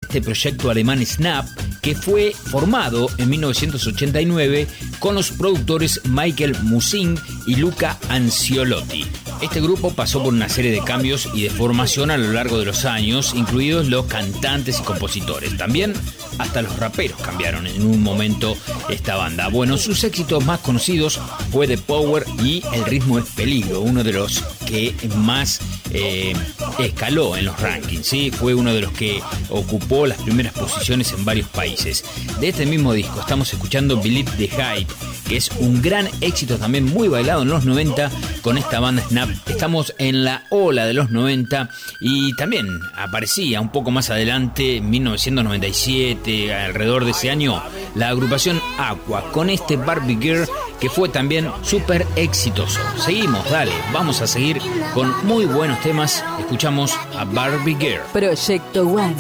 este proyecto alemán Snap, que fue formado en 1989 con los productores Michael Musing y Luca Anciolotti. Este grupo pasó por una serie de cambios y de formación a lo largo de los años, incluidos los cantantes y compositores. También hasta los raperos cambiaron en un momento esta banda. Bueno, sus éxitos más conocidos fue The Power y El ritmo es peligro, uno de los que más escaló en los rankings, ¿sí? Fue uno de los que ocupó las primeras posiciones en varios países. De este mismo disco estamos escuchando Believe the Hype, que es un gran éxito también muy bailado en los 90 con esta banda Snap. Estamos en la ola de los 90 y también aparecía un poco más adelante, en 1997, alrededor de ese año, la agrupación Aqua con este Barbie Girl, que fue también súper exitoso. Seguimos, dale, vamos a seguir con muy buenos temas. Escuchamos a Barbie Girl. Proyecto One.